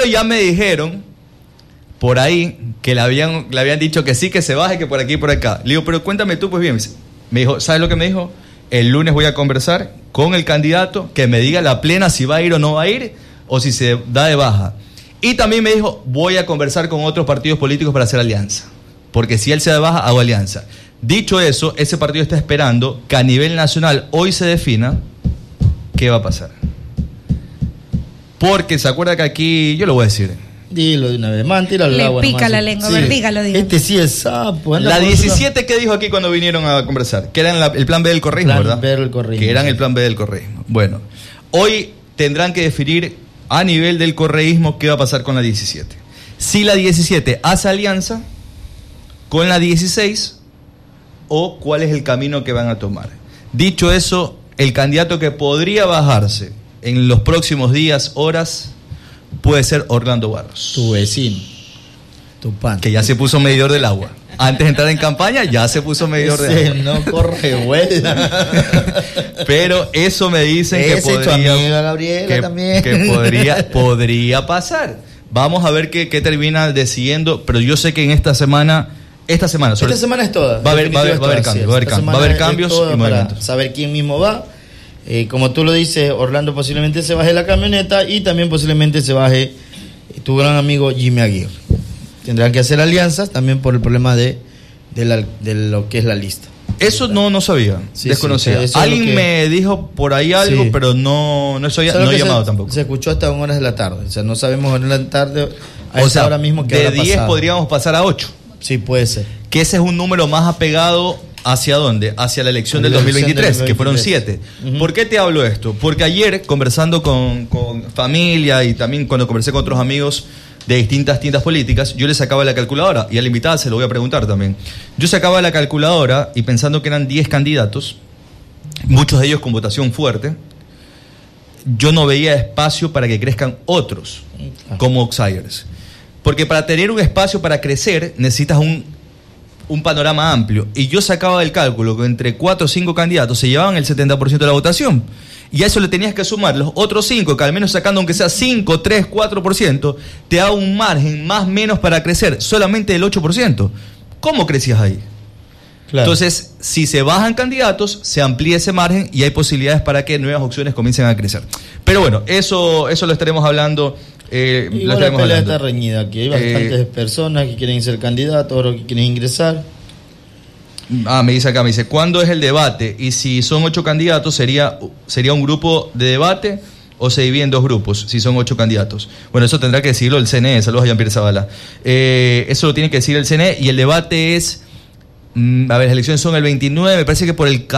Pero ya me dijeron por ahí que le habían dicho que sí, que se baje, que por aquí y por acá. Le digo, pero cuéntame tú, pues bien. Me dijo, ¿sabes lo que me dijo? El lunes voy a conversar con el candidato, que me diga la plena si va a ir o no va a ir, o si se da de baja. Y también me dijo, voy a conversar con otros partidos políticos para hacer alianza. Porque si él se da de baja, hago alianza. Dicho eso, ese partido está esperando que a nivel nacional hoy se defina qué va a pasar. Porque se acuerda que aquí, yo lo voy a decir. Dilo de una vez, man, tíralo al agua. Le pica la lengua, sí. a ver, dígalo. Este sí es sapo. La 17 que dijo aquí cuando vinieron a conversar, que eran el plan B del correísmo, ¿verdad? B del correísmo. Que eran el plan B del correísmo. Bueno, hoy tendrán que definir a nivel del correísmo qué va a pasar con la 17. Si la 17 hace alianza con la 16 o cuál es el camino que van a tomar. Dicho eso, el candidato que podría bajarse en los próximos días, horas, puede ser Orlando Barros. Tu vecino, tu pan. Que ya se puso medidor del agua. Antes de entrar en campaña ya se puso medidor del agua. No corre vuelta. Pero eso me dicen que podría, tu amiga Gabriela también. Que podría pasar. Vamos a ver qué termina decidiendo, pero yo sé que en esta semana es toda. Va a haber cambios y movimientos. Saber quién mismo va. Como tú lo dices, Orlando posiblemente se baje la camioneta y también posiblemente se baje tu gran amigo Jimmy Aguirre. Tendrán que hacer alianzas también por el problema de lo que es la lista. Eso no sabía, desconocía. Sí, alguien me dijo por ahí algo, pero no he llamado tampoco. Se escuchó hasta 1 hora de la tarde, o sea, no sabemos en la tarde ahora mismo que de 10 podríamos pasar a 8. Sí, puede ser. Que ese es un número más apegado. ¿Hacia dónde? Hacia la elección del 2023, que fueron 7. Uh-huh. ¿Por qué te hablo esto? Porque ayer, conversando con familia y también cuando conversé con otros amigos de distintas tiendas políticas, yo les sacaba la calculadora, y a la invitada se lo voy a preguntar también. Yo sacaba la calculadora y pensando que eran 10 candidatos, muchos de ellos con votación fuerte, yo no veía espacio para que crezcan otros como outsiders. Porque para tener un espacio para crecer necesitas un panorama amplio, y yo sacaba del cálculo que entre 4 o 5 candidatos se llevaban el 70% de la votación, y a eso le tenías que sumar los otros 5, que al menos sacando aunque sea 5, 3, 4%, te da un margen más o menos para crecer, solamente del 8%. ¿Cómo crecías ahí? Claro. Entonces, si se bajan candidatos, se amplía ese margen y hay posibilidades para que nuevas opciones comiencen a crecer. Pero bueno, eso lo estaremos hablando. Igual la pelea está reñida, que hay bastantes personas que quieren ser candidatos, otros que quieren ingresar. Me dice, ¿cuándo es el debate? Y si son 8 candidatos, ¿sería un grupo de debate o se divide en 2 grupos si son 8 candidatos? Bueno, eso tendrá que decirlo el CNE. Saludos a Jean-Pierre Zavala. Eso lo tiene que decir el CNE, y el debate es, las elecciones son el 29, me parece que por el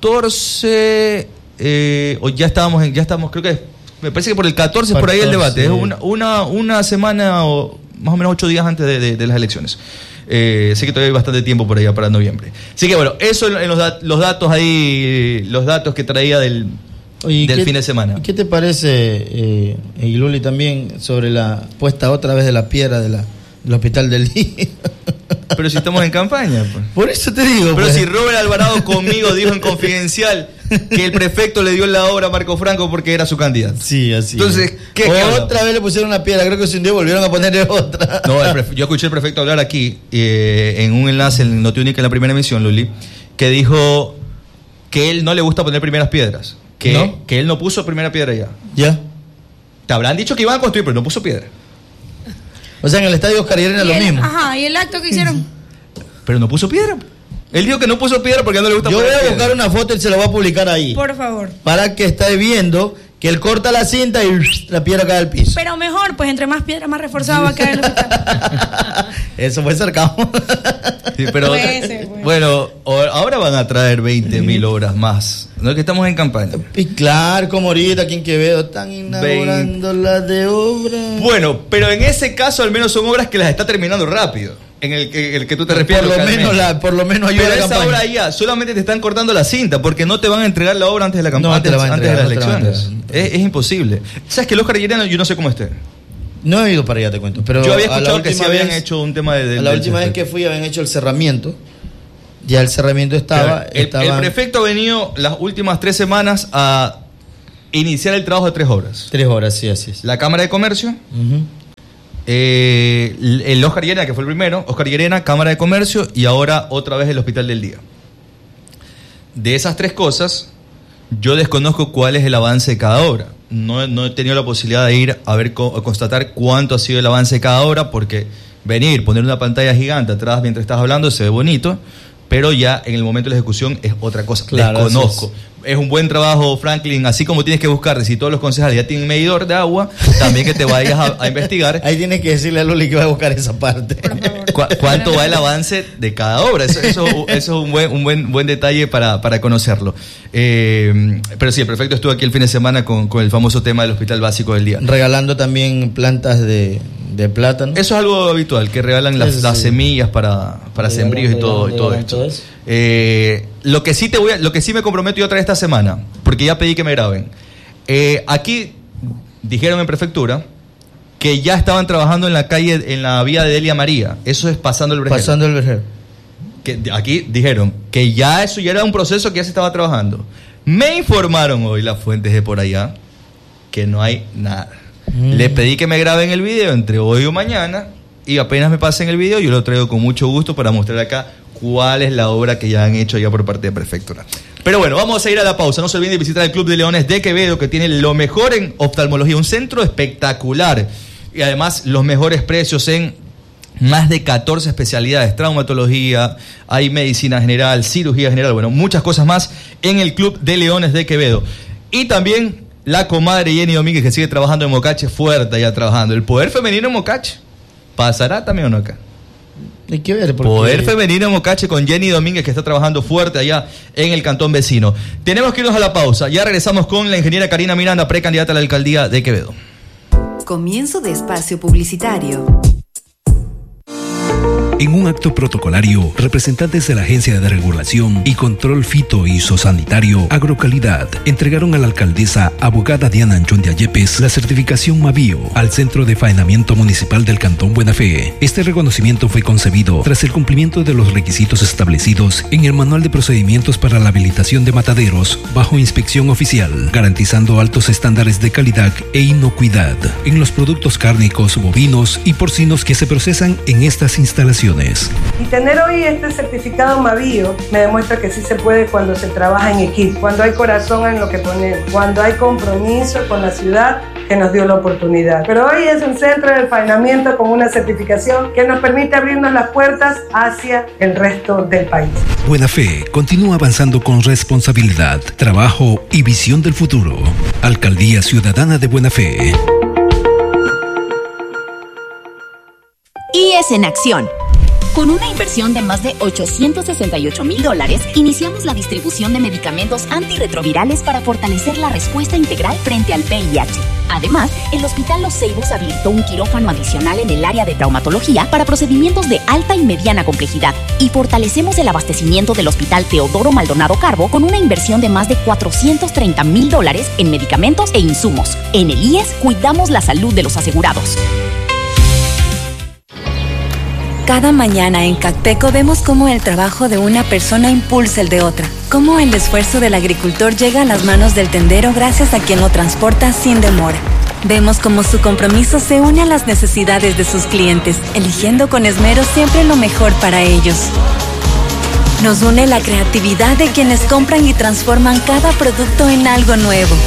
14, o ya estamos, creo que me parece que por el 14 es por ahí el debate. Es una semana o más o menos 8 días antes de las elecciones. Sé que todavía hay bastante tiempo por allá para noviembre. Así que bueno, eso en los datos ahí, los datos que traía del fin de semana. ¿Qué te parece, Luli, también sobre la puesta otra vez de la piedra del Hospital del Día? Pero si estamos en campaña, pues. Por eso te digo. Pero pues, si Robert Alvarado conmigo dijo en Confidencial que el prefecto le dio la obra a Marco Franco porque era su candidato. Sí, así. Entonces, ¿qué? Otra vez le pusieron una piedra, creo que se hundió, volvieron a ponerle otra. No, yo escuché al prefecto hablar aquí, en un enlace en Notiunica en la primera emisión, Luli, que dijo que él no le gusta poner primeras piedras. Que él no puso primera piedra ya. ¿Ya? Te habrán dicho que iban a construir, pero no puso piedra. O sea, en el estadio Oscar Llerena lo mismo. Ajá, ¿y el acto que hicieron? Pero no puso piedra. Él dijo que no puso piedra porque no le gusta. Yo voy a buscar una foto y se la voy a publicar ahí. Por favor. Para que estés viendo que él corta la cinta y la piedra cae al piso. Pero mejor, pues entre más piedra, más reforzado va a caer el hospital. Eso fue sarcasmo. Sí, pero bueno, ahora van a traer 20.000 obras más. No es que estamos en campaña. Y claro, como ahorita aquí en Quevedo están inaugurando las de obras. Bueno, pero en ese caso al menos son obras que las está terminando rápido. En el que tú te refieres. Por lo menos ayuda. Pero esa obra ya solamente te están cortando la cinta porque no te van a entregar la obra antes de la campaña, antes de las elecciones. Es imposible. ¿Sabes que el Oscar Llerena yo no sé cómo esté? No he ido para allá, te cuento. Pero yo había escuchado que sí habían hecho un tema de la última vez que fui habían hecho el cerramiento. Ya el cerramiento estaba. El prefecto ha venido las últimas 3 semanas a iniciar el trabajo de 3 obras. 3 horas, sí, así es. La Cámara de Comercio, el Oscar Llerena, que fue el primero, Oscar Llerena, Cámara de Comercio, y ahora otra vez el Hospital del Día. De esas 3 cosas, yo desconozco cuál es el avance de cada obra. No he tenido la posibilidad de ir a constatar cuánto ha sido el avance de cada obra, porque poner una pantalla gigante atrás mientras estás hablando se ve bonito, pero ya en el momento de la ejecución es otra cosa. Claro, desconozco. Es un buen trabajo, Franklin, así como tienes que buscar, si todos los concejales ya tienen medidor de agua, también que te vayas a investigar. Ahí tienes que decirle a Loli que va a buscar esa parte. ¿Cuánto va el avance de cada obra? Eso es un buen detalle para conocerlo. Pero sí, el prefecto estuvo aquí el fin de semana con el famoso tema del Hospital Básico del Día. Regalando también plantas de plátano. Eso es algo habitual, que regalan las semillas para sembríos y todo esto. Lo que sí me comprometo yo a traer esta semana, porque ya pedí que me graben. Aquí dijeron en prefectura que ya estaban trabajando en la calle, en la vía de Delia María. Eso es pasando el Vergel. Que aquí dijeron que eso ya era un proceso que ya se estaba trabajando. Me informaron hoy las fuentes de por allá que no hay nada. Le pedí que me graben el video entre hoy o mañana, y apenas me pasen el video yo lo traigo con mucho gusto para mostrar acá cuál es la obra que ya han hecho ya por parte de prefectura. Pero bueno, vamos a ir a la pausa. No se olviden de visitar el Club de Leones de Quevedo, que tiene lo mejor en oftalmología, un centro espectacular, y además los mejores precios en más de 14 especialidades: traumatología, hay medicina general, cirugía general, bueno, muchas cosas más en el Club de Leones de Quevedo. Y también la comadre Jenny Domínguez, que sigue trabajando en Mocache, fuerte ya trabajando. El poder femenino en Mocache, ¿pasará también o no acá? Hay que ver. Poder femenino en Mocache con Jenny Domínguez, que está trabajando fuerte allá en el cantón vecino. Tenemos que irnos a la pausa. Ya regresamos con la ingeniera Karina Miranda, precandidata a la alcaldía de Quevedo. Comienzo de espacio publicitario. En un acto protocolario, representantes de la Agencia de Regulación y Control Fito y Zosanitario Agrocalidad entregaron a la alcaldesa abogada Diana Anchondia Yepes la certificación Mavío al Centro de Faenamiento Municipal del Cantón Buena Fe. Este reconocimiento fue concebido tras el cumplimiento de los requisitos establecidos en el Manual de Procedimientos para la Habilitación de Mataderos bajo inspección oficial, garantizando altos estándares de calidad e inocuidad en los productos cárnicos, bovinos y porcinos que se procesan en estas instalaciones. Y tener hoy este certificado Mavío me demuestra que sí se puede cuando se trabaja en equipo, cuando hay corazón en lo que ponemos, cuando hay compromiso con la ciudad que nos dio la oportunidad. Pero hoy es un centro de faenamiento con una certificación que nos permite abrirnos las puertas hacia el resto del país. Buena Fe continúa avanzando con responsabilidad, trabajo y visión del futuro. Alcaldía Ciudadana de Buena Fe. IES en acción. Con una inversión de más de $868,000, iniciamos la distribución de medicamentos antirretrovirales para fortalecer la respuesta integral frente al VIH. Además, el Hospital Los Ceibos habilitó un quirófano adicional en el área de traumatología para procedimientos de alta y mediana complejidad. Y fortalecemos el abastecimiento del Hospital Teodoro Maldonado Carbo con una inversión de más de $430,000 en medicamentos e insumos. En el IES cuidamos la salud de los asegurados. Cada mañana en Cacpeco vemos cómo el trabajo de una persona impulsa el de otra, cómo el esfuerzo del agricultor llega a las manos del tendero gracias a quien lo transporta sin demora. Vemos cómo su compromiso se une a las necesidades de sus clientes, eligiendo con esmero siempre lo mejor para ellos. Nos une la creatividad de quienes compran y transforman cada producto en algo nuevo.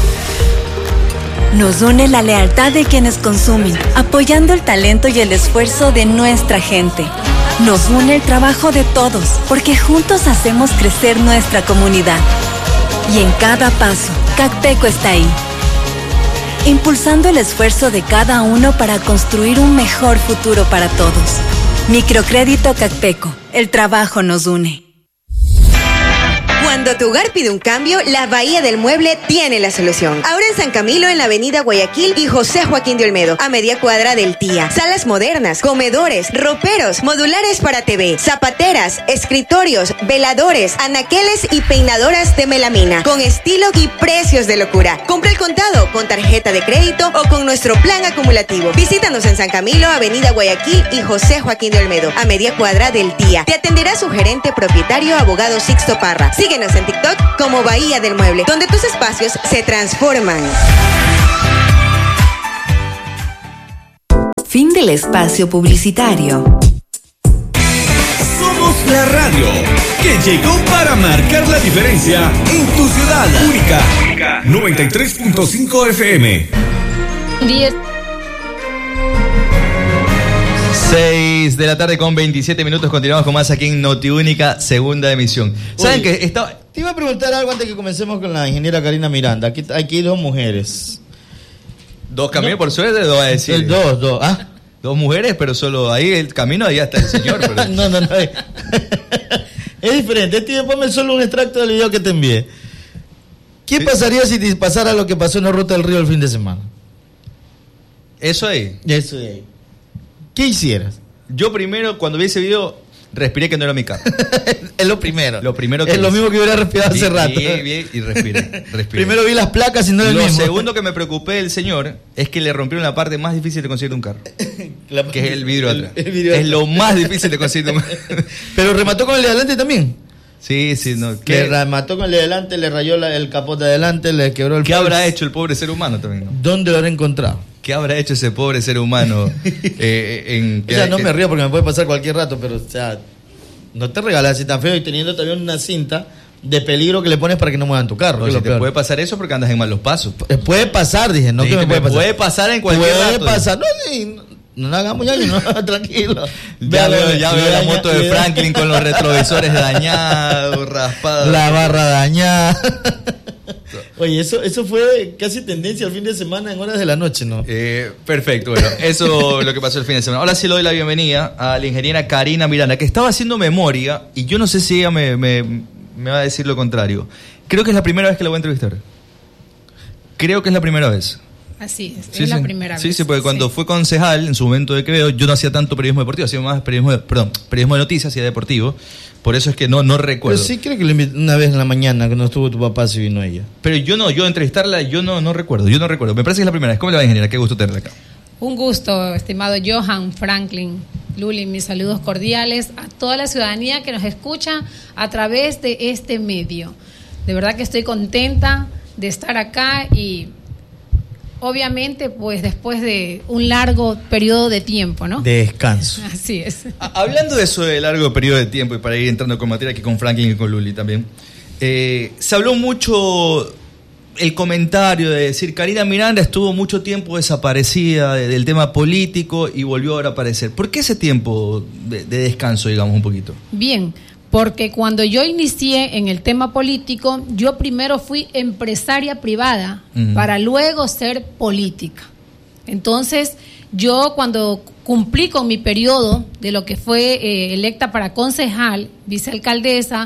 Nos une la lealtad de quienes consumen, apoyando el talento y el esfuerzo de nuestra gente. Nos une el trabajo de todos, porque juntos hacemos crecer nuestra comunidad. Y en cada paso, Cacpeco está ahí, impulsando el esfuerzo de cada uno para construir un mejor futuro para todos. Microcrédito Cacpeco, el trabajo nos une. Cuando tu hogar pide un cambio, la Bahía del Mueble tiene la solución. Ahora en San Camilo, en la avenida Guayaquil y José Joaquín de Olmedo, a media cuadra del TIA. Salas modernas, comedores, roperos, modulares para TV, zapateras, escritorios, veladores, anaqueles y peinadoras de melamina, con estilo y precios de locura. Compra el contado, con tarjeta de crédito o con nuestro plan acumulativo. Visítanos en San Camilo, avenida Guayaquil y José Joaquín de Olmedo, a media cuadra del TIA. Te atenderá su gerente propietario, abogado Sixto Parra. Síguenos en TikTok como Bahía del Mueble, donde tus espacios se transforman. Fin del espacio publicitario. Somos la radio que llegó para marcar la diferencia en tu ciudad. Única 93.5 FM. 6 de la tarde con 27 minutos. Continuamos con más aquí en Notiúnica, segunda emisión. ¿Saben qué? Te iba a preguntar algo antes que comencemos con la ingeniera Karina Miranda. Aquí 2 mujeres. 2 caminos, por suerte, 2 a decir. 2. 2 mujeres, pero solo ahí el camino, ahí está el señor. Pero... no. Es diferente. Ponme solo un extracto del video que te envié. ¿Qué pasaría si te pasara lo que pasó en la Ruta del Río el fin de semana? Eso ahí. ¿Qué hicieras? Yo primero, cuando vi ese video, respiré que no era mi carro. Es lo primero. Lo primero que es lo mismo que hubiera respirado hace rato. Bien, y respiré. Primero vi las placas y no el mismo. Lo segundo que me preocupé del señor es que le rompieron la parte más difícil de conseguir un carro. Que es el vidrio atrás. Es lo más difícil de conseguir un carro. Pero remató con el de adelante también. Sí, no. Le remató con el de adelante, le rayó el capote de adelante, le quebró el... ¿Qué habrá hecho el pobre ser humano también? ¿No? ¿Dónde lo habrá encontrado? ¿Qué habrá hecho ese pobre ser humano? No me río porque me puede pasar cualquier rato, pero no te regalas así tan feo y teniendo también una cinta de peligro que le pones para que no muevan tu carro. No, si te puede pasar eso porque andas en malos pasos. Puede pasar, dije, no que me puede pasar. Puede pasar en cualquier rato. Puede pasar, no la hagamos ya, no, tranquilo. Ya veo la moto de Franklin con los retrovisores dañados, raspados. La barra dañada. Oye, eso fue casi tendencia al fin de semana en horas de la noche, ¿no? Perfecto, bueno, eso es lo que pasó el fin de semana. Ahora sí le doy la bienvenida a la ingeniera Karina Miranda, que estaba haciendo memoria, y yo no sé si ella me va a decir lo contrario. Creo que es la primera vez que la voy a entrevistar. Creo que es la primera vez. Así es la primera vez. Sí, porque cuando fue concejal, en su momento de Quevedo, yo no hacía tanto periodismo deportivo, hacía más periodismo de noticias, hacía deportivo. Por eso es que no recuerdo. Pero sí creo que le invité una vez en la mañana, cuando estuvo tu papá, si vino ella. Pero yo entrevistarla, yo no recuerdo. Me parece que es la primera vez. ¿Cómo le va, ingeniera? Qué gusto tenerla acá. Un gusto, estimado Johan, Franklin, Luli, mis saludos cordiales a toda la ciudadanía que nos escucha a través de este medio. De verdad que estoy contenta de estar acá y... obviamente, pues después de un largo periodo de tiempo, ¿no? De descanso. Así es. Hablando de eso de largo periodo de tiempo, y para ir entrando con materia aquí con Franklin y con Luli también, se habló mucho el comentario de decir, Karina Miranda estuvo mucho tiempo desaparecida del tema político y volvió ahora a aparecer. ¿Por qué ese tiempo de descanso, digamos, un poquito? Bien, porque cuando yo inicié en el tema político, yo primero fui empresaria privada para luego ser política. Entonces, yo cuando cumplí con mi periodo de lo que fue electa para concejal, vicealcaldesa,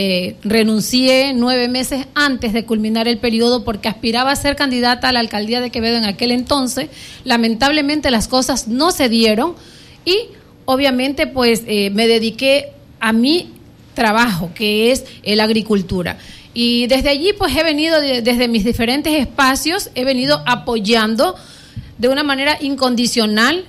renuncié 9 meses antes de culminar el periodo porque aspiraba a ser candidata a la alcaldía de Quevedo en aquel entonces. Lamentablemente las cosas no se dieron y obviamente pues me dediqué a mi trabajo, que es la agricultura. Y desde allí pues he venido, desde mis diferentes espacios, he venido apoyando de una manera incondicional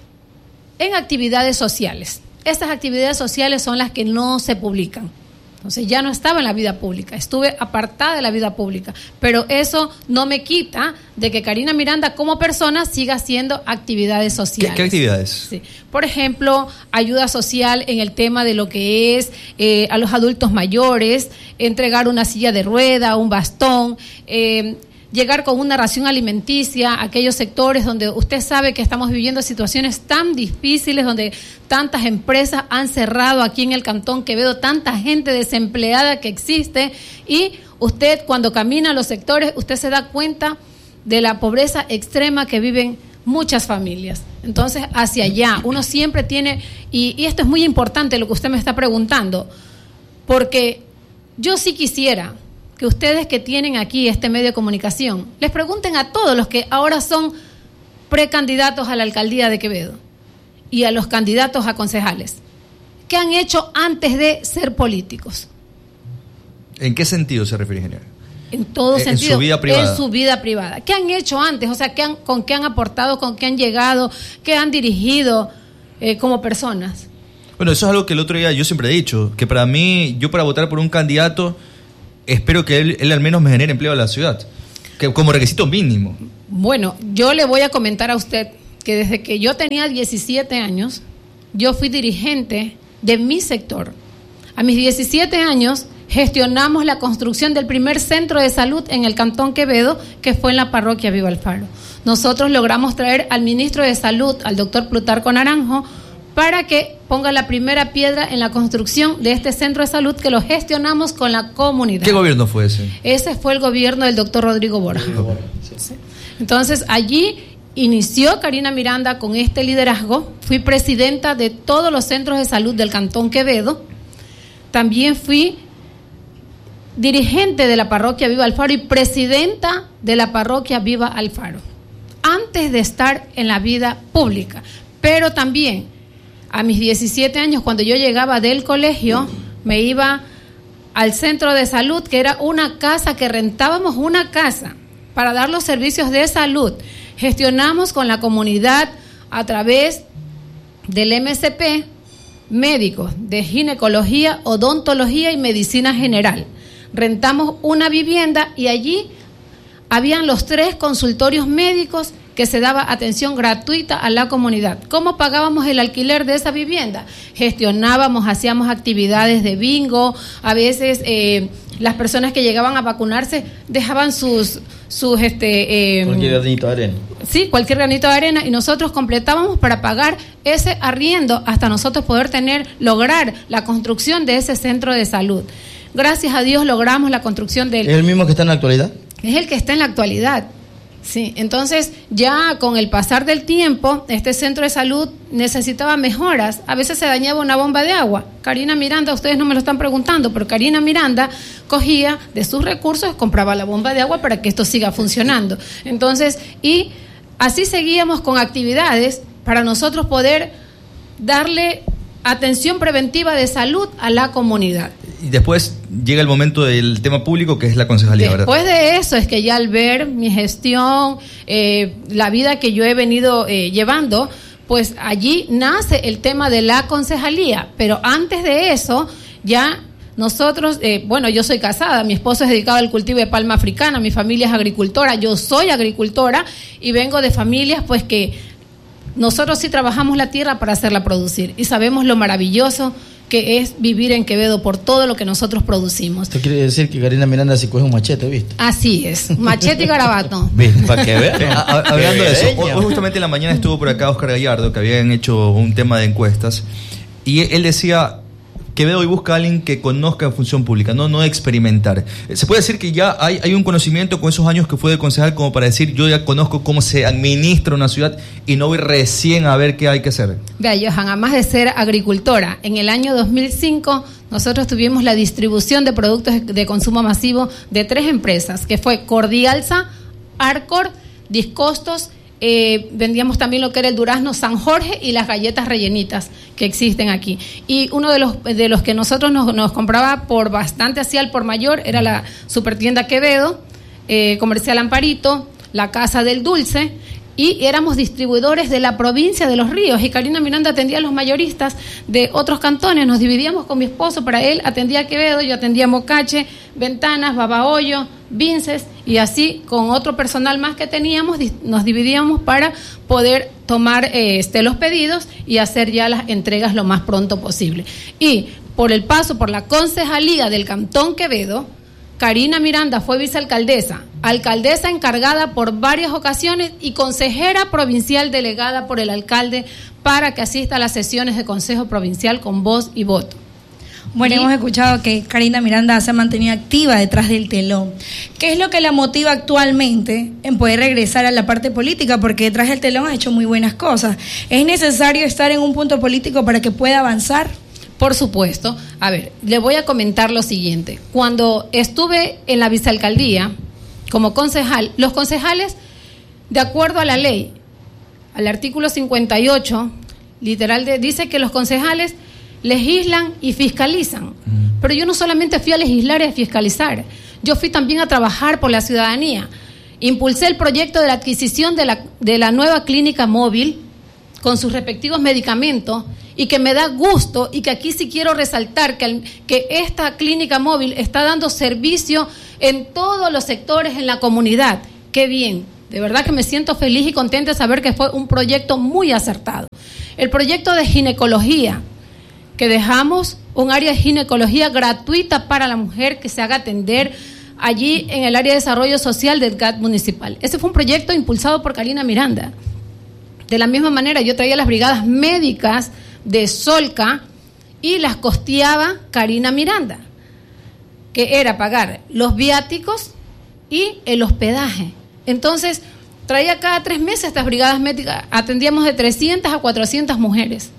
en actividades sociales. Estas actividades sociales son las que no se publican. Entonces ya no estaba en la vida pública, estuve apartada de la vida pública, pero eso no me quita de que Karina Miranda como persona siga haciendo actividades sociales. ¿Qué actividades? Sí. Por ejemplo, ayuda social en el tema de lo que es a los adultos mayores, entregar una silla de rueda, un bastón, llegar con una ración alimenticia a aquellos sectores donde usted sabe que estamos viviendo situaciones tan difíciles, donde tantas empresas han cerrado aquí en el Cantón Quevedo, tanta gente desempleada que existe, y usted cuando camina a los sectores, usted se da cuenta de la pobreza extrema que viven muchas familias. Entonces, hacia allá, uno siempre tiene, y esto es muy importante lo que usted me está preguntando, porque yo sí quisiera que ustedes que tienen aquí este medio de comunicación, les pregunten a todos los que ahora son precandidatos a la alcaldía de Quevedo y a los candidatos a concejales, ¿qué han hecho antes de ser políticos? ¿En qué sentido se refiere, ingeniero? En todo sentido. En su vida privada. En su vida privada. ¿Qué han hecho antes? O sea, ¿con qué han aportado, con qué han llegado, qué han dirigido como personas? Bueno, eso es algo que el otro día yo siempre he dicho, que para mí, yo para votar por un candidato, espero que él al menos me genere empleo a la ciudad, que como requisito mínimo. Bueno, yo le voy a comentar a usted, que desde que yo tenía 17 años, yo fui dirigente de mi sector. A mis 17 años gestionamos la construcción del primer centro de salud en el Cantón Quevedo, que fue en la parroquia Viva Alfaro. Nosotros logramos traer al ministro de Salud, al doctor Plutarco Naranjo, para que ponga la primera piedra en la construcción de este centro de salud que lo gestionamos con la comunidad. ¿Qué gobierno fue ese? Ese fue el gobierno del doctor Rodrigo Borja. Sí. Entonces, allí inició Karina Miranda con este liderazgo. Fui presidenta de todos los centros de salud del Cantón Quevedo. También fui dirigente de la parroquia Viva Alfaro y presidenta de la parroquia Viva Alfaro, antes de estar en la vida pública. Pero también, a mis 17 años, cuando yo llegaba del colegio, me iba al centro de salud, que era una casa que rentábamos, una casa para dar los servicios de salud. Gestionamos con la comunidad a través del MSP, médicos de ginecología, odontología y medicina general. Rentamos una vivienda y allí habían los 3 consultorios médicos que se daba atención gratuita a la comunidad. ¿Cómo pagábamos el alquiler de esa vivienda? Gestionábamos, hacíamos actividades de bingo, a veces las personas que llegaban a vacunarse dejaban cualquier granito de arena. Sí, cualquier granito de arena, y nosotros completábamos para pagar ese arriendo hasta nosotros poder lograr la construcción de ese centro de salud. Gracias a Dios logramos la construcción del... ¿Es el mismo que está en la actualidad? Es el que está en la actualidad. Sí, entonces ya con el pasar del tiempo, este centro de salud necesitaba mejoras. A veces se dañaba una bomba de agua. Karina Miranda, ustedes no me lo están preguntando, pero Karina Miranda cogía de sus recursos, compraba la bomba de agua para que esto siga funcionando. Entonces, y así seguíamos con actividades para nosotros poder darle atención preventiva de salud a la comunidad. Y después llega el momento del tema público, que es la concejalía, ¿verdad? Después de eso es que ya al ver mi gestión, la vida que yo he venido llevando, pues allí nace el tema de la concejalía. Pero antes de eso, ya nosotros, yo soy casada, mi esposo es dedicado al cultivo de palma africana, mi familia es agricultora, yo soy agricultora y vengo de familias pues que nosotros sí trabajamos la tierra para hacerla producir y sabemos lo maravilloso que es vivir en Quevedo por todo lo que nosotros producimos. ¿Esto quiere decir que Karina Miranda se coge un machete, viste? Así es, machete y garabato. Para que vean. Hablando de eso, hoy justamente en la mañana estuvo por acá Oscar Gallardo, que habían hecho un tema de encuestas, y él decía: Quevedo hoy busca a alguien que conozca en función pública, no experimentar. Se puede decir que ya hay un conocimiento con esos años que fue de concejal como para decir: yo ya conozco cómo se administra una ciudad y no voy recién a ver qué hay que hacer. Vea, Johan, además de ser agricultora, en el año 2005 nosotros tuvimos la distribución de productos de consumo masivo de 3 empresas, que fue Cordialsa, Arcor, Discostos. Vendíamos también lo que era el durazno San Jorge y las galletas rellenitas que existen aquí. Y uno de los que nosotros nos compraba por bastante, así al por mayor, era la Supertienda Quevedo, Comercial Amparito, la Casa del Dulce, y éramos distribuidores de la provincia de Los Ríos, y Karina Miranda atendía a los mayoristas de otros cantones. Nos dividíamos con mi esposo, para él atendía a Quevedo, yo atendía a Mocache, Ventanas, Babahoyo, Vinces, y así con otro personal más que teníamos, nos dividíamos para poder tomar los pedidos y hacer ya las entregas lo más pronto posible. Y por el paso por la concejalía del Cantón Quevedo, Karina Miranda fue vicealcaldesa, alcaldesa encargada por varias ocasiones y consejera provincial delegada por el alcalde para que asista a las sesiones de Consejo Provincial con voz y voto. Bueno, hemos escuchado que Karina Miranda se ha mantenido activa detrás del telón. ¿Qué es lo que la motiva actualmente en poder regresar a la parte política? Porque detrás del telón ha hecho muy buenas cosas. ¿Es necesario estar en un punto político para que pueda avanzar? Por supuesto. A ver, le voy a comentar lo siguiente. Cuando estuve en la vicealcaldía como concejal, los concejales, de acuerdo a la ley, al artículo 58, dice que los concejales legislan y fiscalizan. Pero yo no solamente fui a legislar y a fiscalizar, yo fui también a trabajar por la ciudadanía. Impulsé el proyecto de la adquisición de la nueva clínica móvil con sus respectivos medicamentos, y que me da gusto, y que aquí sí quiero resaltar que esta clínica móvil está dando servicio en todos los sectores en la comunidad. Qué bien, De verdad que me siento feliz y contenta de saber que fue un proyecto muy acertado. El proyecto de ginecología, que dejamos un área de ginecología gratuita para la mujer que se haga atender allí en el área de desarrollo social del GAT municipal. Ese fue un proyecto impulsado por Karina Miranda. De la misma manera, yo traía las brigadas médicas de Solca y las costeaba Karina Miranda, que era pagar los viáticos y el hospedaje. Entonces, traía cada 3 meses estas brigadas médicas, atendíamos de 300 a 400 mujeres.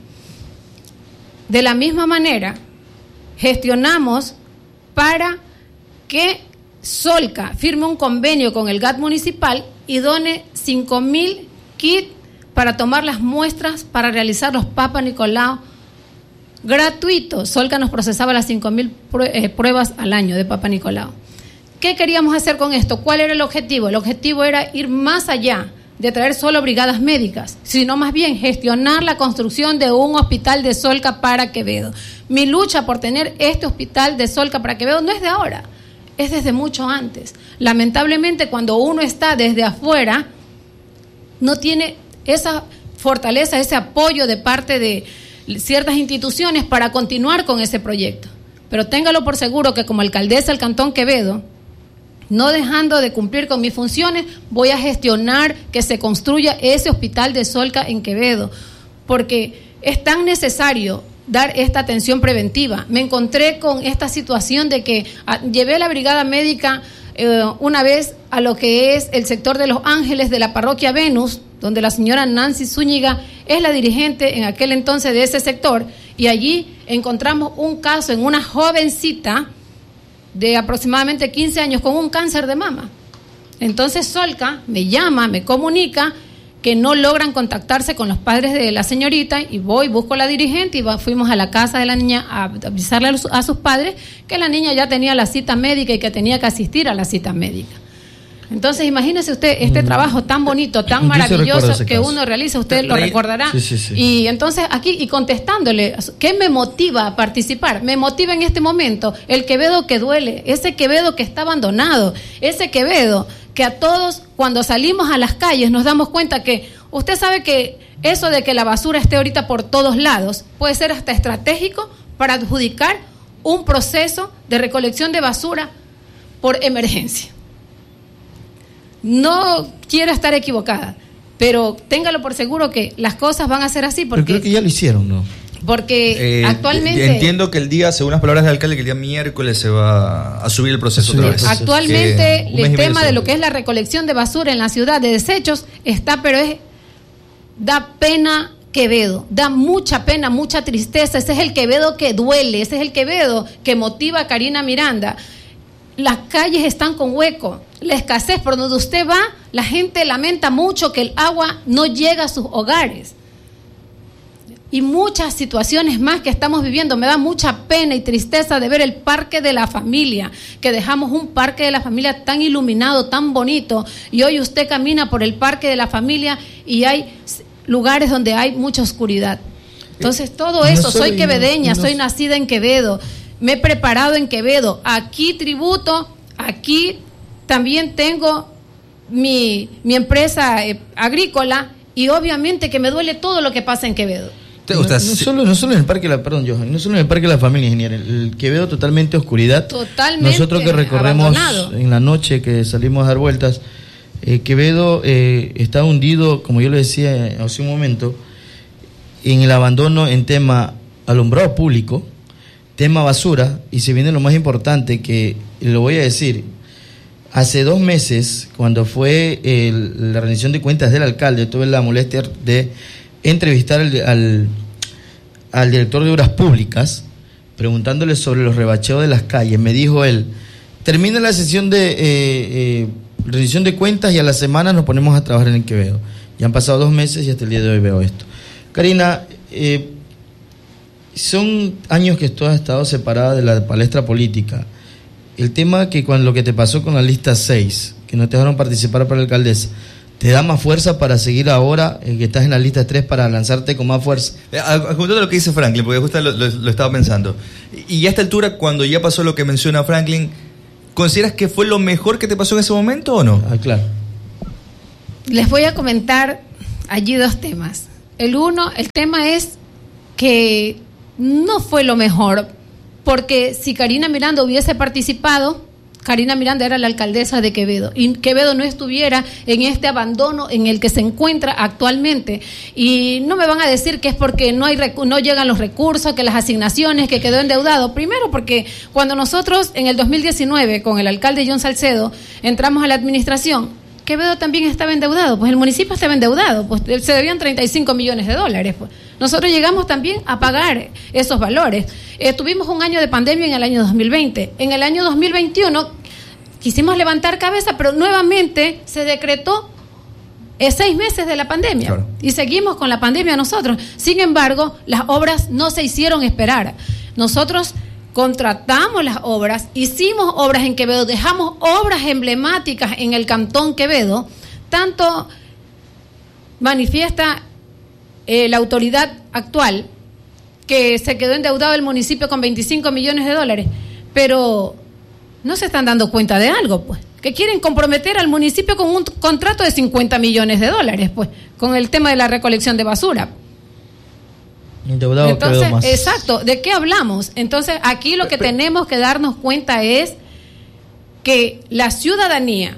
De la misma manera, gestionamos para que Solca firme un convenio con el GAT municipal y done 5.000 kits para tomar las muestras para realizar los Papa Nicolau gratuitos. Solca nos procesaba las 5.000 pruebas al año de Papa Nicolau. ¿Qué queríamos hacer con esto? ¿Cuál era el objetivo? El objetivo era ir más allá de traer solo brigadas médicas, sino más bien gestionar la construcción de un hospital de Solca para Quevedo. Mi lucha por tener este hospital de Solca para Quevedo no es de ahora, es desde mucho antes. Lamentablemente, cuando uno está desde afuera, no tiene esa fortaleza, ese apoyo de parte de ciertas instituciones para continuar con ese proyecto. Pero téngalo por seguro que como alcaldesa del Cantón Quevedo, no dejando de cumplir con mis funciones, voy a gestionar que se construya ese hospital de Solca en Quevedo, porque es tan necesario dar esta atención preventiva. Me encontré con esta situación de que llevé a la brigada médica una vez a lo que es el sector de Los Ángeles de la parroquia Venus, donde la señora Nancy Zúñiga es la dirigente en aquel entonces de ese sector, y allí encontramos un caso en una jovencita de aproximadamente 15 años con un cáncer de mama. Entonces Solca me llama, me comunica que no logran contactarse con los padres de la señorita, y busco a la dirigente y fuimos a la casa de la niña a avisarle a sus padres que la niña ya tenía la cita médica y que tenía que asistir a la cita médica. Entonces imagínese usted este trabajo tan bonito, tan maravilloso que uno realiza, usted lo recordará. Sí. Y entonces aquí, y contestándole, ¿qué me motiva a participar? Me motiva en este momento el Quevedo que duele, ese Quevedo que está abandonado, ese Quevedo que a todos cuando salimos a las calles nos damos cuenta que usted sabe que eso de que la basura esté ahorita por todos lados puede ser hasta estratégico para adjudicar un proceso de recolección de basura por emergencia. No quiero estar equivocada, pero téngalo por seguro que las cosas van a ser así. Porque, pero creo que ya lo hicieron, ¿no? Porque actualmente... Entiendo que el día, según las palabras del alcalde, que el día miércoles se va a subir el proceso otra vez. Actualmente el tema de lo que es la recolección de basura en la ciudad de desechos está, pero da pena Quevedo, da mucha pena, mucha tristeza. Ese es el Quevedo que duele, ese es el Quevedo que motiva a Karina Miranda. Las calles están con hueco, la escasez por donde usted va, la gente lamenta mucho que el agua no llega a sus hogares. Y muchas situaciones más que estamos viviendo. Me da mucha pena y tristeza de ver el Parque de la Familia, que dejamos un Parque de la Familia tan iluminado, tan bonito, y hoy usted camina por el Parque de la Familia y hay lugares donde hay mucha oscuridad. Entonces todo eso, soy quevedeña, soy nacida en Quevedo, me he preparado en Quevedo, aquí tributo, aquí también tengo mi empresa agrícola, y obviamente que me duele todo lo que pasa en Quevedo. No solo en el Parque de la, perdón, Johan, no solo en el Parque de la Familia, ingeniero, el Quevedo totalmente oscuridad. Totalmente. Nosotros que recorremos abandonado. En la noche que salimos a dar vueltas, Quevedo está hundido, como yo le decía hace un momento, en el abandono en tema alumbrado público, tema basura, y se viene lo más importante, que lo voy a decir. Hace 2 meses, cuando fue la rendición de cuentas del alcalde, tuve la molestia de entrevistar al director de Obras Públicas, preguntándole sobre los rebacheos de las calles. Me dijo él, termina la sesión de rendición de cuentas y a la semana nos ponemos a trabajar en el Quevedo. Ya han pasado 2 meses y hasta el día de hoy veo esto. Karina, son años que tú has estado separada de la palestra política. El tema que con lo que te pasó con la lista 6, que no te dejaron participar para la alcaldesa, ¿te da más fuerza para seguir ahora que estás en la lista 3 para lanzarte con más fuerza? Justo lo que dice Franklin, porque justo lo estaba pensando. Y a esta altura, cuando ya pasó lo que menciona Franklin, ¿consideras que fue lo mejor que te pasó en ese momento o no? Claro. Les voy a comentar allí dos temas. El tema es que no fue lo mejor, porque si Karina Miranda hubiese participado, Karina Miranda era la alcaldesa de Quevedo y Quevedo no estuviera en este abandono en el que se encuentra actualmente. Y no me van a decir que es porque no llegan los recursos, que las asignaciones, que quedó endeudado. Primero porque cuando nosotros en el 2019 con el alcalde John Salcedo entramos a la administración, Quevedo también estaba endeudado, pues el municipio estaba endeudado, pues se debían 35 millones de dólares. Pues. Nosotros llegamos también a pagar esos valores. Tuvimos un año de pandemia en el año 2020. En el año 2021 quisimos levantar cabeza, pero nuevamente se decretó 6 meses de la pandemia. Claro. Y seguimos con la pandemia nosotros. Sin embargo, las obras no se hicieron esperar. Nosotros contratamos las obras, hicimos obras en Quevedo, dejamos obras emblemáticas en el Cantón Quevedo. Tanto manifiesta la autoridad actual que se quedó endeudado el municipio con 25 millones de dólares, pero no se están dando cuenta de algo, pues, que quieren comprometer al municipio con un contrato de 50 millones de dólares, pues, con el tema de la recolección de basura. Endeudado. Entonces, más. exacto, ¿de qué hablamos? Entonces, aquí lo que tenemos que darnos cuenta es que la ciudadanía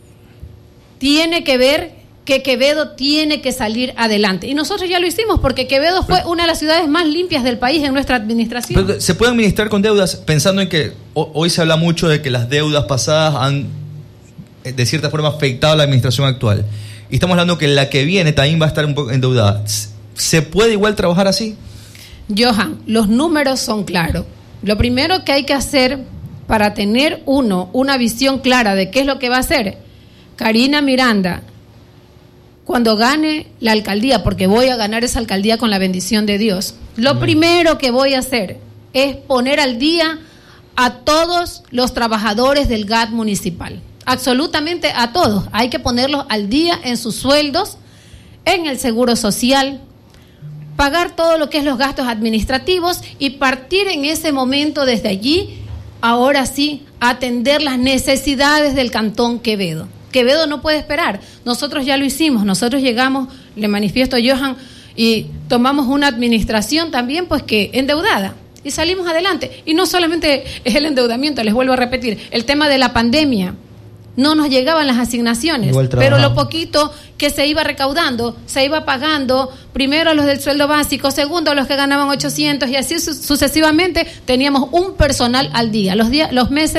tiene que ver que Quevedo tiene que salir adelante. Y nosotros ya lo hicimos, porque Quevedo fue una de las ciudades más limpias del país en nuestra administración. Pero ¿se puede administrar con deudas pensando en que hoy se habla mucho de que las deudas pasadas han, de cierta forma, afectado a la administración actual? Y estamos hablando que la que viene también va a estar un poco endeudada. ¿Se puede igual trabajar así? Johan, los números son claros. Lo primero que hay que hacer para tener una visión clara de qué es lo que va a hacer Karina Miranda cuando gane la alcaldía, porque voy a ganar esa alcaldía con la bendición de Dios, lo primero que voy a hacer es poner al día a todos los trabajadores del GAT municipal, absolutamente a todos. Hay que ponerlos al día en sus sueldos, en el seguro social, pagar todo lo que es los gastos administrativos y partir en ese momento desde allí, ahora sí, atender las necesidades del Cantón Quevedo. Quevedo no puede esperar. Nosotros ya lo hicimos, nosotros llegamos, le manifiesto a Johan, y tomamos una administración también pues que endeudada y salimos adelante. Y no solamente es el endeudamiento, les vuelvo a repetir, el tema de la pandemia. No nos llegaban las asignaciones, pero lo poquito que se iba recaudando, se iba pagando, primero a los del sueldo básico, segundo a los que ganaban 800 y así sucesivamente. Teníamos un personal al día. Los días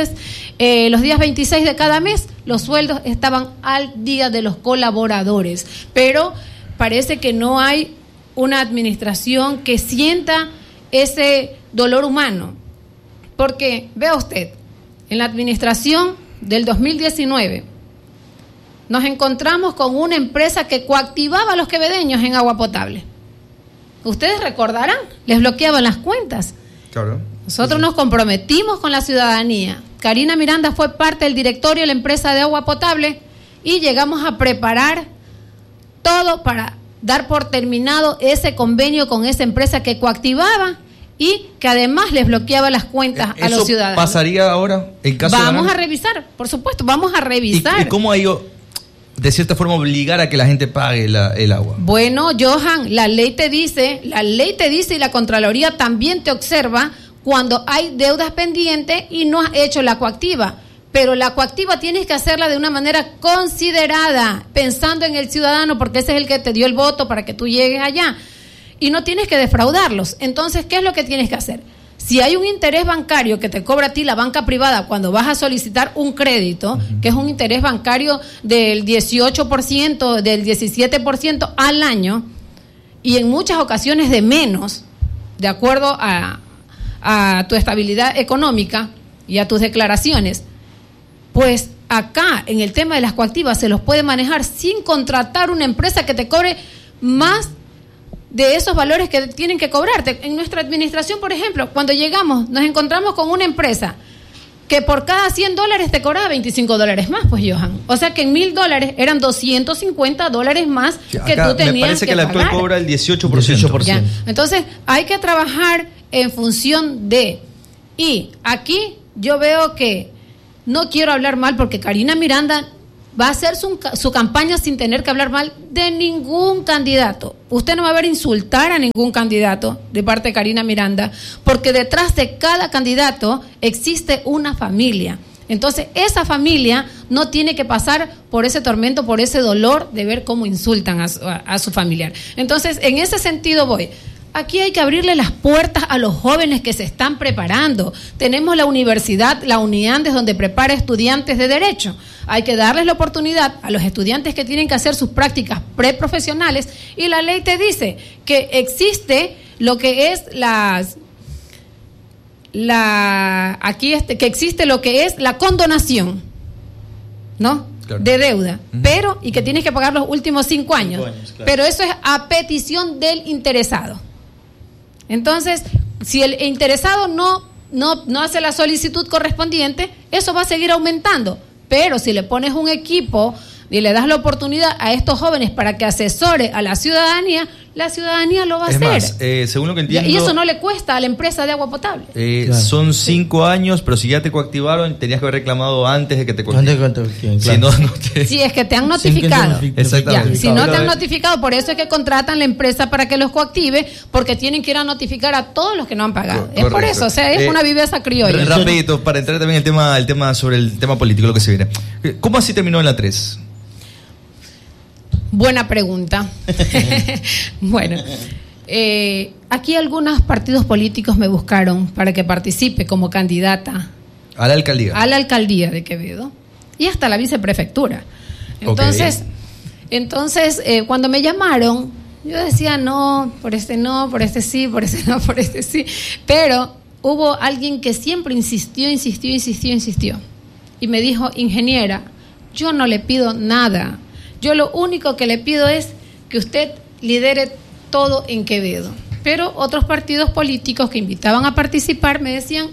26 de cada mes, los sueldos estaban al día de los colaboradores. Pero parece que no hay una administración que sienta ese dolor humano. Porque, vea usted, en la administración del 2019 nos encontramos con una empresa que coactivaba a los quevedeños en agua potable. Ustedes recordarán, les bloqueaban las cuentas. Claro. Nosotros nos comprometimos con la ciudadanía. Karina Miranda fue parte del directorio de la empresa de agua potable y llegamos a preparar todo para dar por terminado ese convenio con esa empresa que coactivaba y que además les bloqueaba las cuentas a los ciudadanos. ¿Eso pasaría ahora en caso de Vamos a revisar, por supuesto, vamos a revisar. ¿Y cómo ha ido, de cierta forma, obligar a que la gente pague el agua? Bueno, Johan, la ley te dice y la Contraloría también te observa cuando hay deudas pendientes y no has hecho la coactiva. Pero la coactiva tienes que hacerla de una manera considerada, pensando en el ciudadano, porque ese es el que te dio el voto para que tú llegues allá. Y no tienes que defraudarlos. Entonces, ¿qué es lo que tienes que hacer? Si hay un interés bancario que te cobra a ti la banca privada cuando vas a solicitar un crédito, que es un interés bancario del 18%, del 17% al año, y en muchas ocasiones de menos, de acuerdo a tu estabilidad económica y a tus declaraciones, pues acá, en el tema de las coactivas, se los puede manejar sin contratar una empresa que te cobre más de esos valores que tienen que cobrarte. En nuestra administración, por ejemplo, cuando llegamos, nos encontramos con una empresa que por cada $100 te cobraba $25 más, pues, Johan. O sea que en $1,000 eran $250 más que tú tenías que pagar. Me parece que la actual cobra el 18%. Ya. Entonces, hay que trabajar en función de... Y aquí yo veo que, no quiero hablar mal porque Karina Miranda va a hacer su campaña sin tener que hablar mal de ningún candidato. Usted no va a ver insultar a ningún candidato de parte de Karina Miranda, porque detrás de cada candidato existe una familia. Entonces, esa familia no tiene que pasar por ese tormento, por ese dolor de ver cómo insultan a su familiar. Entonces, en ese sentido voy. Aquí hay que abrirle las puertas a los jóvenes que se están preparando. Tenemos la universidad, la UNIANDES, donde prepara estudiantes de Derecho. Hay que darles la oportunidad a los estudiantes que tienen que hacer sus prácticas preprofesionales, y la ley te dice que existe lo que es que existe lo que es la condonación, ¿no? Claro. De deuda, pero, y que tienes que pagar los últimos 5 años. 5 años, claro. Pero eso es a petición del interesado. Entonces, si el interesado no hace la solicitud correspondiente, eso va a seguir aumentando. Pero si le pones un equipo y le das la oportunidad a estos jóvenes para que asesore a la ciudadanía lo va a hacer. Más, según lo que entiendo, y eso no le cuesta a la empresa de agua potable. Claro. Son 5 años, pero si ya te coactivaron, tenías que haber reclamado antes de que te coactivaron. Claro. Si es que te han notificado. Exactamente. Ya, si no te han notificado, por eso es que contratan la empresa para que los coactive, porque tienen que ir a notificar a todos los que no han pagado. Es por eso, o sea, es una viveza criolla. Rapidito, para entrar también el tema sobre el tema político, lo que se viene. ¿Cómo así terminó en la 3? Buena pregunta. Bueno, aquí algunos partidos políticos me buscaron para que participe como candidata a la alcaldía de Quevedo y hasta la viceprefectura. Entonces, cuando me llamaron, yo decía por este sí, por este no, por este sí, pero hubo alguien que siempre insistió y me dijo: ingeniera, yo no le pido nada. Yo lo único que le pido es que usted lidere todo en Quevedo. Pero otros partidos políticos que invitaban a participar me decían: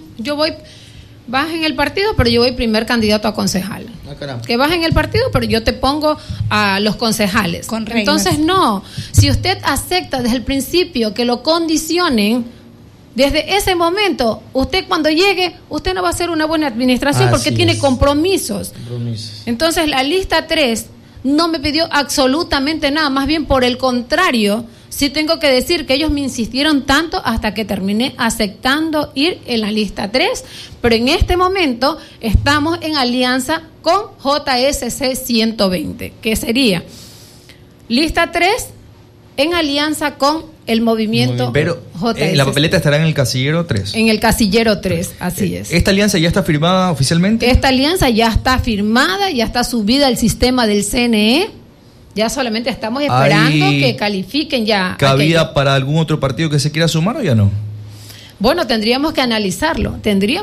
vas en el partido, pero yo voy primer candidato a concejal. Que vas en el partido, pero yo te pongo a los concejales. Entonces, no. Si usted acepta desde el principio que lo condicionen, desde ese momento, usted cuando llegue, usted no va a hacer una buena administración porque tiene compromisos. Entonces, la lista 3 no me pidió absolutamente nada, más bien por el contrario, sí tengo que decir que ellos me insistieron tanto hasta que terminé aceptando ir en la lista 3, pero en este momento estamos en alianza con JSC 120, que sería lista 3 en alianza con el movimiento. Pero JSC. La papeleta estará en el casillero 3. En el casillero 3, así es. ¿Esta alianza ya está firmada oficialmente? Esta alianza ya está firmada, ya está subida al sistema del CNE. Ya solamente estamos esperando que califiquen ya. ¿Cabida para algún otro partido que se quiera sumar o ya no? Bueno, tendríamos que analizarlo.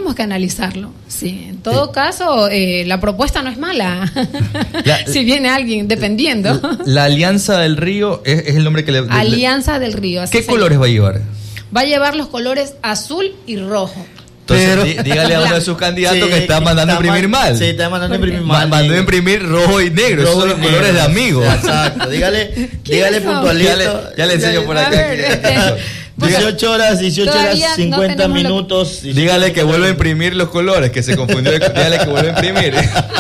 Sí, en todo caso, la propuesta no es mala. Si viene alguien, dependiendo. La Alianza del Río es el nombre que le... Alianza del Río. ¿Qué colores va a llevar? Va a llevar los colores azul y rojo. Entonces, dígale a uno de sus candidatos que está mandando imprimir mal. Sí, está mandando imprimir mal. Mandó imprimir rojo y negro. Esos son los colores de amigos. Exacto. Dígale puntualito. Ya le enseño por acá. 18 horas 50 minutos. Dígale que vuelva a imprimir los colores, que se confundió. Dígale que vuelva a imprimir.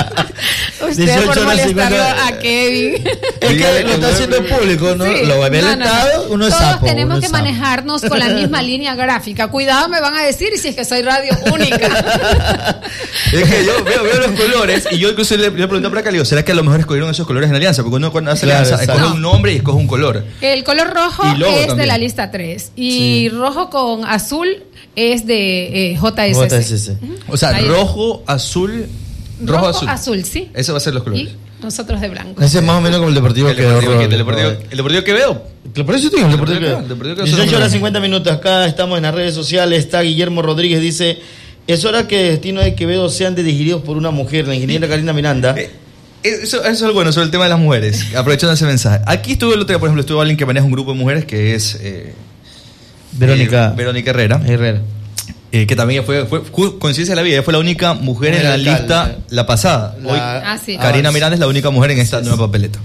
Usted por molestarlo a Kevin. Es que lo está haciendo público, ¿no? Sí. Lo ve el Estado, uno es sapo. Todos tenemos que manejarnos con la misma línea gráfica. Cuidado, me van a decir si es que soy radio única. Es que yo veo los colores y yo incluso le pregunté para acá, le digo, ¿será que a lo mejor escogieron esos colores en alianza? Porque uno cuando hace alianza escoge un nombre y escoge un color. El color rojo es de la lista 3 y rojo con azul es de JSC. O sea, rojo, azul... Rojo, azul, sí. Eso va a ser los colores. Y nosotros de blanco. Ese es más o menos como el Deportivo Quevedo. El Deportivo Quevedo. Por eso tengo el Deportivo Quevedo. 18 horas 50 minutos. Acá estamos en las redes sociales. Está Guillermo Rodríguez. Dice: es hora que el destino de Quevedo sean dirigidos por una mujer, la ingeniera Karina Miranda. Eso es algo bueno sobre el tema de las mujeres. Aprovechando ese mensaje. Aquí estuvo el otro día, por ejemplo, estuvo alguien que maneja un grupo de mujeres que es Verónica Herrera. Que también fue coincidencia de la vida, ella fue la única mujer en la lista la pasada. Hoy Karina Miranda es la única mujer en esta nueva papeleta.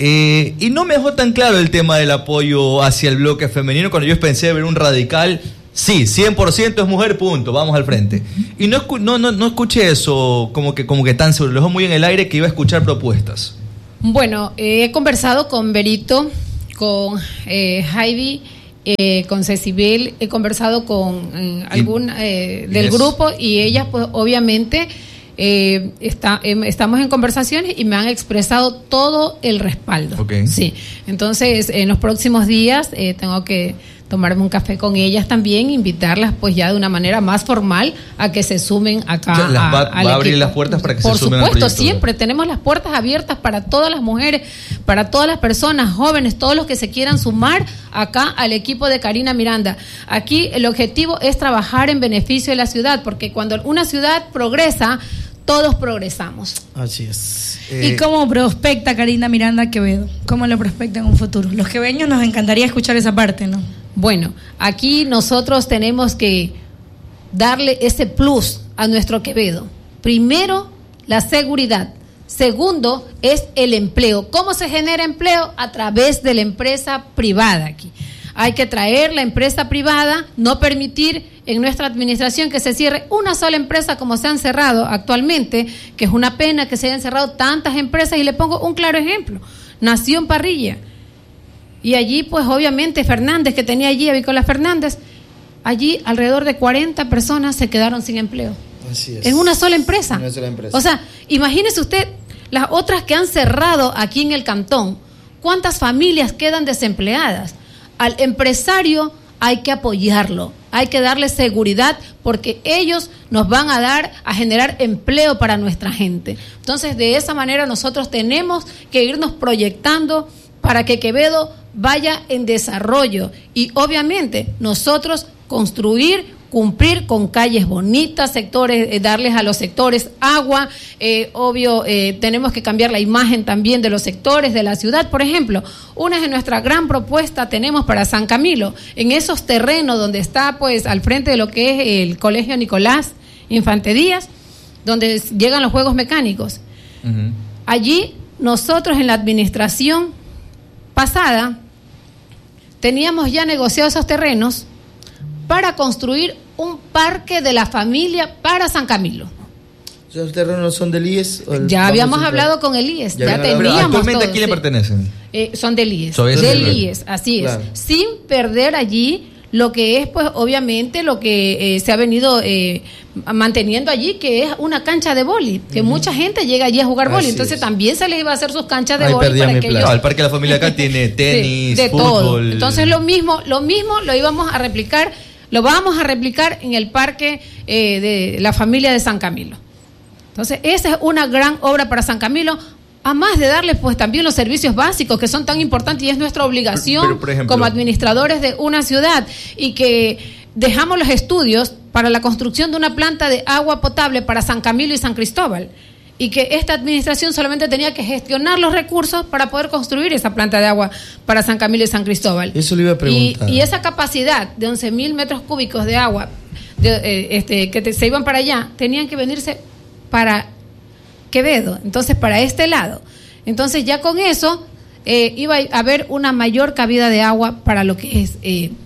Y no me dejó tan claro el tema del apoyo hacia el bloque femenino. Cuando yo pensé ver un radical, Sí, 100% es mujer, punto, vamos al frente. Y no escuché eso como que tan seguro, lo dejó muy en el aire, que iba a escuchar propuestas. Bueno, he conversado con Berito, con Heidi, con Cecibel, he conversado con del grupo, y ellas pues obviamente estamos en conversaciones y me han expresado todo el respaldo. Okay. Sí, entonces en los próximos días tengo que tomarme un café con ellas también, invitarlas pues ya de una manera más formal a que se sumen acá. ¿Va a abrir las puertas para que se sumen al proyecto? Por supuesto, siempre tenemos las puertas abiertas para todas las mujeres, para todas las personas jóvenes, todos los que se quieran sumar acá al equipo de Karina Miranda. Aquí el objetivo es trabajar en beneficio de la ciudad, porque cuando una ciudad progresa, todos progresamos. Así es. ¿Y cómo prospecta Karina Miranda Quevedo? ¿Cómo lo prospecta en un futuro? Los queveños nos encantaría escuchar esa parte, ¿no? Bueno, aquí nosotros tenemos que darle ese plus a nuestro Quevedo. Primero, la seguridad. Segundo, es el empleo. ¿Cómo se genera empleo? A través de la empresa privada aquí. Hay que traer la empresa privada, no permitir en nuestra administración que se cierre una sola empresa como se han cerrado actualmente, que es una pena que se hayan cerrado tantas empresas. Y le pongo un claro ejemplo: Nación Parrilla. Y allí, pues obviamente, Fernández, que tenía allí, Avícola Fernández, allí alrededor de 40 personas se quedaron sin empleo. Así es. En una sola empresa. Una sola empresa. O sea, imagínese usted las otras que han cerrado aquí en el cantón. ¿Cuántas familias quedan desempleadas? Al empresario hay que apoyarlo, hay que darle seguridad, porque ellos nos van a generar empleo para nuestra gente. Entonces, de esa manera nosotros tenemos que irnos proyectando para que Quevedo vaya en desarrollo, y obviamente nosotros cumplir con calles bonitas, sectores, darles a los sectores agua, tenemos que cambiar la imagen también de los sectores de la ciudad. Por ejemplo, una de nuestras gran propuestas tenemos para San Camilo, en esos terrenos donde está pues al frente de lo que es el Colegio Nicolás Infante Díaz, donde llegan los juegos mecánicos. Uh-huh. Allí nosotros en la administración pasada teníamos ya negociados esos terrenos para construir un parque de la familia para San Camilo. ¿Esos terrenos son del IES? Ya habíamos hablado con el IES, ya teníamos. ¿Actualmente todo, a quién le pertenecen? Son del IES, del IES, así es. Sin perder allí lo que es, pues, obviamente, lo que se ha venido manteniendo allí, que es una cancha de vóley, que mucha gente llega allí a jugar vóley, entonces también se les iba a hacer sus canchas de vóley para que ellos... El Parque de la Familia acá tiene tenis, de fútbol... todo. Entonces lo mismo lo íbamos a replicar, lo vamos a replicar en el Parque de la Familia de San Camilo. Entonces, esa es una gran obra para San Camilo, además de darle pues también los servicios básicos que son tan importantes, y es nuestra obligación por ejemplo, como administradores de una ciudad, y que dejamos los estudios para la construcción de una planta de agua potable para San Camilo y San Cristóbal, y que esta administración solamente tenía que gestionar los recursos para poder construir esa planta de agua para San Camilo y San Cristóbal. Eso le iba a preguntar. Y esa capacidad de 11,000 metros cúbicos de agua se iban para allá, tenían que venirse para Quevedo, entonces para este lado. Entonces ya con eso iba a haber una mayor cabida de agua para lo que es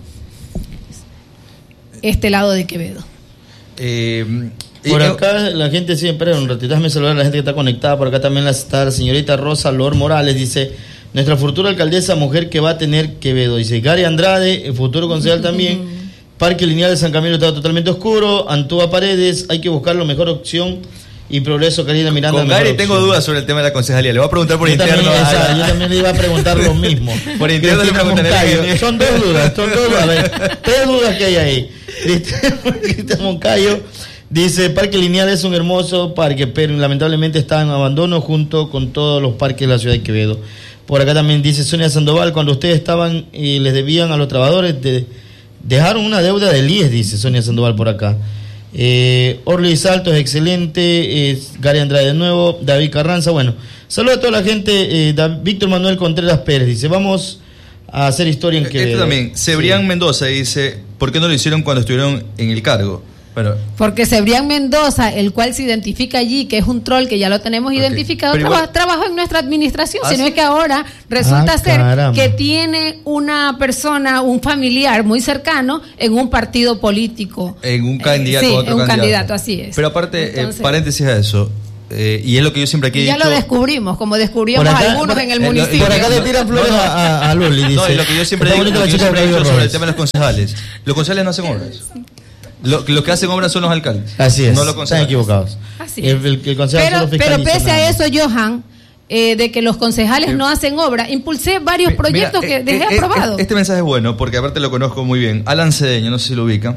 este lado de Quevedo. Por acá la gente siempre, un ratito, déjame saludar a la gente que está conectada. Por acá también está la señorita Rosa Lor Morales, dice: nuestra futura alcaldesa mujer que va a tener Quevedo. Dice Gary Andrade, el futuro concejal también. Parque Lineal de San Camilo está totalmente oscuro. Antúa Paredes, hay que buscar la mejor opción. Y Progreso, Karina Miranda. Con Gary tengo dudas sobre el tema de la concejalía. Le voy a preguntar por interno. Yo también le iba a preguntar lo mismo. Por interno le preguntaré. Son dos dudas. A ver, 3 dudas que hay ahí. Cristian Moncayo dice: Parque Lineal es un hermoso parque, pero lamentablemente está en abandono junto con todos los parques de la ciudad de Quevedo. Por acá también dice Sonia Sandoval: cuando ustedes estaban y les debían a los trabajadores, dejaron una deuda del IES, dice Sonia Sandoval por acá. Orly Salto es excelente. Gary Andrade de nuevo. David Carranza, bueno, saludos a toda la gente. Víctor Manuel Contreras Pérez dice: vamos a hacer historia en Quevedo. También, Cebrián Mendoza dice: ¿por qué no lo hicieron cuando estuvieron en el cargo? Porque Cebrián Mendoza, el cual se identifica allí, que es un troll que ya lo tenemos identificado, trabajó en nuestra administración, sino es que ahora resulta ser que tiene una persona, un familiar muy cercano en un partido político. En un candidato, sí, otro en un candidato, así es. Pero aparte, paréntesis a eso, y es lo que yo siempre aquí he dicho. Ya lo descubrimos, como descubríamos algunos en el municipio. Por acá le tiran flores a Luli, dice. No, y lo que yo siempre digo sobre el tema de los concejales. Los concejales no hacen obras. Lo que hacen obras son los alcaldes. Así es. No los concejales. Están equivocados. Así es. Pero pese a eso, Johan, de que los concejales no hacen obra, impulsé varios proyectos que dejé aprobados. Este mensaje es bueno, porque aparte lo conozco muy bien. Alan Cedeño, no sé si lo ubica.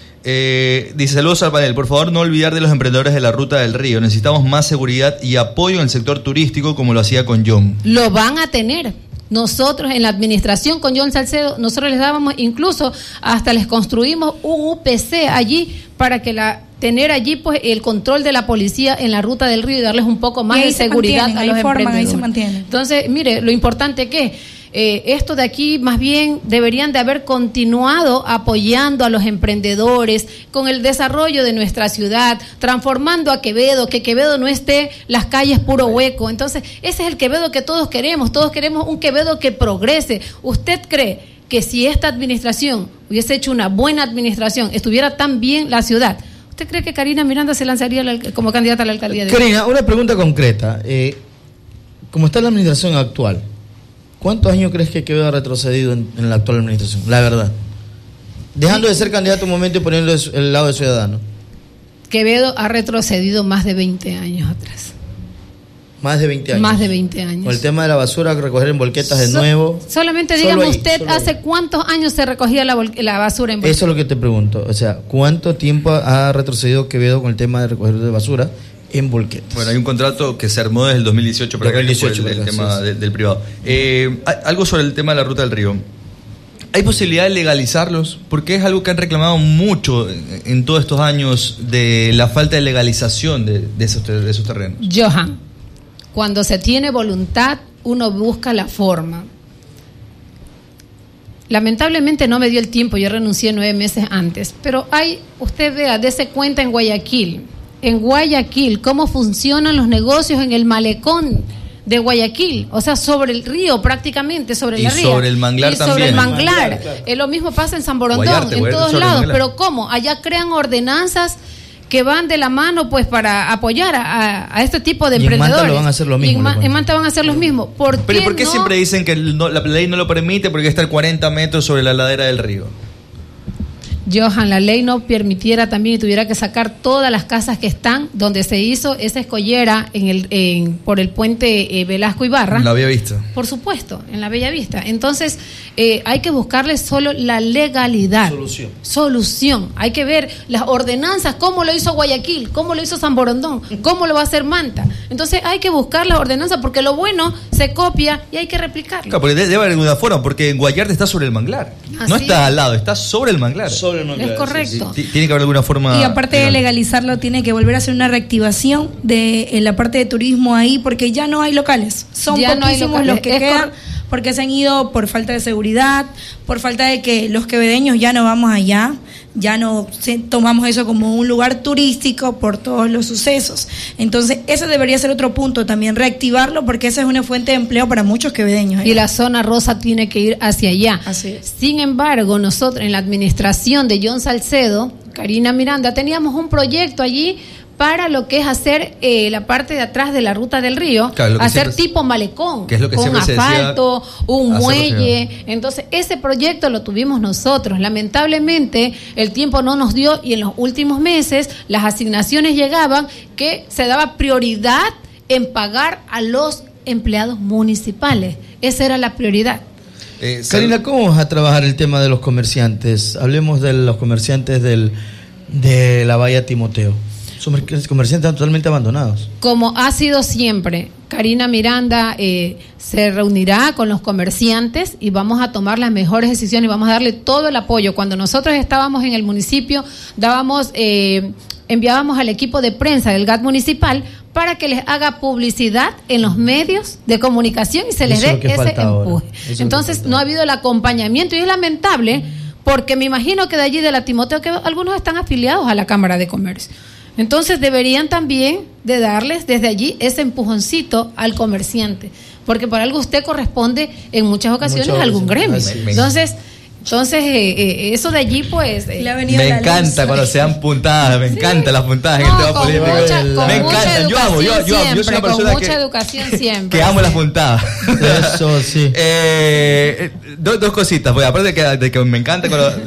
Dice: saludos al panel, por favor no olvidar de los emprendedores de la Ruta del Río. Necesitamos más seguridad y apoyo en el sector turístico, como lo hacía con John. Lo van a tener. Nosotros en la administración con John Salcedo, nosotros les dábamos, incluso hasta les construimos un UPC allí para que tener allí pues el control de la policía en la Ruta del Río y darles un poco más de seguridad a los emprendedores. Ahí se mantiene. Entonces, mire, lo importante que esto de aquí más bien deberían de haber continuado apoyando a los emprendedores con el desarrollo de nuestra ciudad, transformando a Quevedo, que Quevedo no esté las calles puro hueco. Entonces, ese es el Quevedo que todos queremos un Quevedo que progrese. ¿Usted cree que si esta administración hubiese hecho una buena administración, estuviera tan bien la ciudad? ¿Usted cree que Karina Miranda se lanzaría como candidata a la alcaldía de Karina, una pregunta concreta. ¿Cómo está la administración actual? ¿Cuántos años crees que Quevedo ha retrocedido en la actual administración? La verdad. Dejando de ser candidato un momento y poniendo el lado de ciudadano. Quevedo ha retrocedido más de 20 años atrás. Más de 20 años. Más de 20 años. Con el tema de la basura, recoger en volquetas de nuevo. Solamente dígame usted, ¿hace cuántos años se recogía la basura en volquetas? Eso es lo que te pregunto. O sea, ¿cuánto tiempo ha retrocedido Quevedo con el tema de recoger de basura en volquetas? Bueno, hay un contrato que se armó desde el 2018 para el tema del privado. Algo sobre el tema de la Ruta del Río. ¿Hay posibilidad de legalizarlos? Porque es algo que han reclamado mucho en todos estos años, de la falta de legalización de esos terrenos. Johan, cuando se tiene voluntad, uno busca la forma. Lamentablemente no me dio el tiempo, yo renuncié 9 meses antes, pero usted vea, dése cuenta en Guayaquil, cómo funcionan los negocios en el malecón de Guayaquil, o sea, sobre el río prácticamente, sobre la ría. Y sobre el manglar también. Sobre el manglar. Lo mismo pasa en San Borondón, en todos lados. Pero ¿cómo? Allá crean ordenanzas que van de la mano pues para apoyar a este tipo de emprendedores. En Manta van a hacer lo mismo. En Manta van a hacer lo mismo. ¿Pero por qué siempre dicen que la ley no lo permite porque está a 40 metros sobre la ladera del río? Johan, la ley no permitiera también y tuviera que sacar todas las casas que están donde se hizo esa escollera por el puente Velasco Ibarra. En la Bella Vista. Por supuesto, en la Bella Vista. Entonces, hay que buscarle solo la legalidad. Solución. Hay que ver las ordenanzas, cómo lo hizo Guayaquil, cómo lo hizo San Borondón, cómo lo va a hacer Manta. Entonces, hay que buscar las ordenanzas porque lo bueno se copia y hay que replicarlo. Claro, porque debe haber alguna forma, porque en Guayarte está sobre el manglar. No está al lado, está sobre el manglar. Es correcto. Sí. Tiene que haber alguna forma. Y aparte de legalizarlo, tiene que volver a hacer una reactivación en la parte de turismo ahí, porque ya no hay locales. Son poquísimos los que quedan, porque se han ido por falta de seguridad, por falta de que los quevedeños ya no vamos allá, ya no tomamos eso como un lugar turístico por todos los sucesos. Entonces, ese debería ser otro punto también, reactivarlo, porque esa es una fuente de empleo para muchos quevedeños. Y la zona rosa tiene que ir hacia allá. Así es. Sin embargo, nosotros en la administración de John Salcedo, Karina Miranda, teníamos un proyecto allí para lo que es hacer la parte de atrás de la Ruta del Río, claro, hacer tipo malecón, que es lo que con asfalto, un muelle. Entonces, ese proyecto lo tuvimos nosotros. Lamentablemente, el tiempo no nos dio y en los últimos meses las asignaciones llegaban que se daba prioridad en pagar a los empleados municipales. Esa era la prioridad. Karina, ¿cómo vas a trabajar el tema de los comerciantes? Hablemos de los comerciantes de la Bahía Timoteo. Son comerciantes están totalmente abandonados. Como ha sido siempre, Karina Miranda se reunirá con los comerciantes y vamos a tomar las mejores decisiones y vamos a darle todo el apoyo. Cuando nosotros estábamos en el municipio, enviábamos al equipo de prensa del GAT municipal para que les haga publicidad en los medios de comunicación y se les dé ese empuje. Entonces, no ha habido el acompañamiento y es lamentable porque me imagino que de allí de la Timoteo, que algunos están afiliados a la Cámara de Comercio. Entonces deberían también de darles desde allí ese empujoncito al comerciante, porque por algo usted corresponde en muchas ocasiones a algún gremio. Entonces eso de allí, pues... me encanta cuando sean puntadas, me encantan las puntadas en el tema político. Me encantan, yo soy una persona con mucha educación siempre. Que amo las puntadas. Eso, sí. Dos cositas, pues aparte de que me encanta cuando